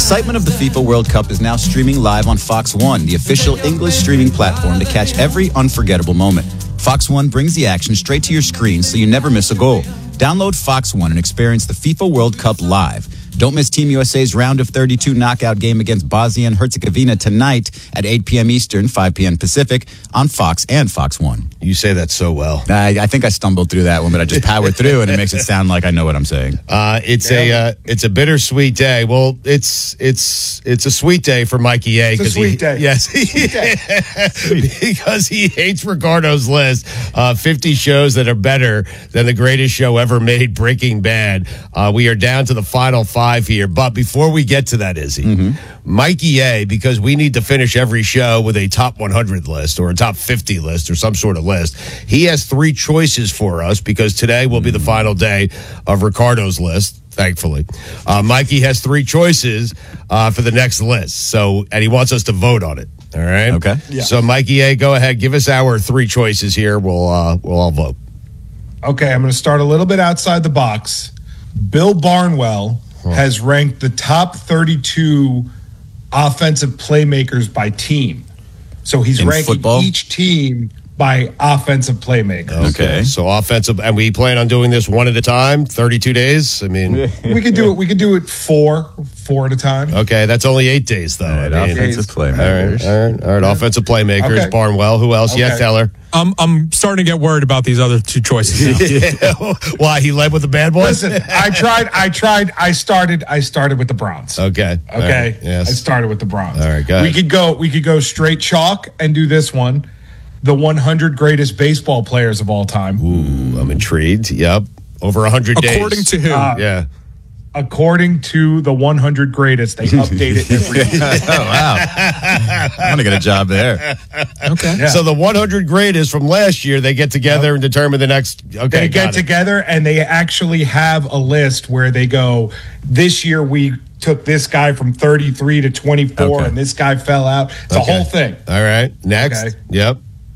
excitement of the FIFA World Cup is now streaming live on Fox One, the official English streaming platform to catch every unforgettable moment. Fox One brings the action straight to your screen so you never miss a goal. Download Fox One and experience the FIFA World Cup live. Don't miss Team USA's round of 32 knockout game against Bosnia and Herzegovina tonight at 8 p.m. Eastern, 5 p.m. Pacific on Fox and Fox One. You say that so well. I think I stumbled through that one, but I just powered through, and it makes it sound like I know what I'm saying. It's a bittersweet day. Well, it's a sweet day for Mikey A. It's a sweet day. Yes, because he hates Ricardo's list. 50 shows that are better than the greatest show ever made, Breaking Bad. We are down to the final 5 here, but before we get to that, Izzy, Mikey A, because we need to finish every show with a top 100 list or a top 50 list or some sort of list, he has 3 choices for us because today will be the final day of Ricardo's list, thankfully. Mikey has 3 choices for the next list, and he wants us to vote on it. All right? Okay. Yeah. So, Mikey A, go ahead. Give us our 3 choices here. We'll all vote. Okay, I'm going to start a little bit outside the box. Bill Barnwell has ranked the top 32 offensive playmakers by team. So he's In ranking football? each team by offensive playmakers. Okay. So offensive, and we plan on doing this one at a time, 32 days. I mean, We could do it. We could do it four at a time. okay, that's only 8 days though. All right, I mean, offensive playmakers. all right. Offensive playmakers, Okay. Barnwell. Who else? Okay. Yeah, Teller. I'm starting to get worried about these other 2 choices now. Why he led with the bad boys? Listen, I tried. I started with the Browns. Okay. All Okay. right, yes. I started with the Browns. All right, go ahead. We could go straight chalk and do this one. The 100 greatest baseball players of all time. Ooh, I'm intrigued. Yep. Over 100 days. According to who? Yeah. According to the 100 greatest, they update it every year. Oh, wow. I'm going to get a job there. Okay. Yeah. So the 100 greatest from last year, they get together and determine the next. Okay, They got get it. together and they actually have a list where they go, this year we took this guy from 33 to 24 Okay. and this guy fell out. It's a Okay. whole thing. All right. Next. Okay. Yep.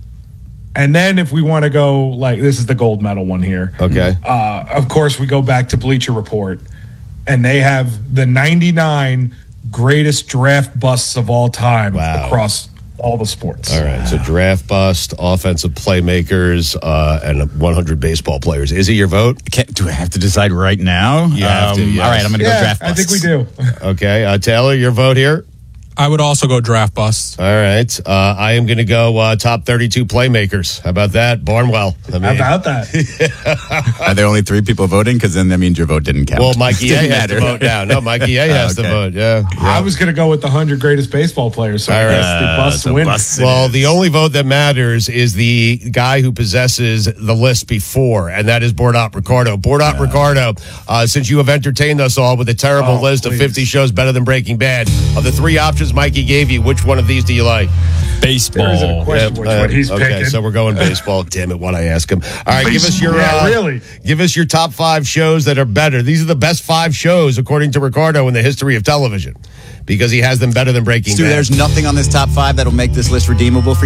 And then if we want to go, like, this is the gold medal one here. Okay. Of course, we go back to Bleacher Report, and they have the 99 greatest draft busts of all time Wow. across all the sports. All right. So draft bust, offensive playmakers, and 100 baseball players. Is it your vote? Do I have to decide right now? You have to, yes. All right, I'm going to go Yeah, draft I think we busts. do. Okay. Taylor, your vote here? I would also go draft busts. All right. I am going to go top 32 playmakers. How about that? Barnwell. I mean, How about that? Are there only 3 people voting? Because then that means your vote didn't count. well, Mikey A Didn't has to matter. vote now. No, Mikey A has to Okay. vote. Yeah. I was going to go with the 100 greatest baseball players. So I guess the bus so wins. busts it Well, is. the only vote that matters is the guy who possesses the list before, and that is Bordat Ricardo. Bordat Ricardo, since you have entertained us all with a terrible list of please. 50 shows better than Breaking Bad, of the 3 options Mikey gave you, which one of these do you like? Baseball. There isn't a question which one he's okay, picking. so we're going baseball. Damn it, why'd I ask him? All right, give us your really. give us your top 5 shows that are better. These are the best 5 shows according to Ricardo in the history of television, because he has them better than Breaking Stu, Bad. there's nothing on this top 5 that'll make this list redeemable for you.